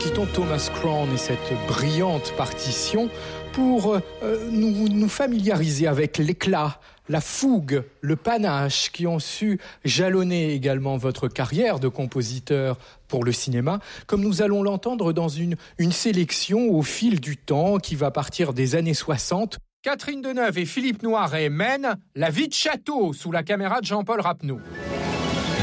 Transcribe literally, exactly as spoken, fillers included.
quittons Thomas Crown et cette brillante partition pour euh, nous, nous familiariser avec l'éclat, la fougue, le panache qui ont su jalonner également votre carrière de compositeur pour le cinéma, comme nous allons l'entendre dans une, une sélection au fil du temps qui va partir des années soixante. Catherine Deneuve et Philippe Noiret mènent La vie de château sous la caméra de Jean-Paul Rapneau.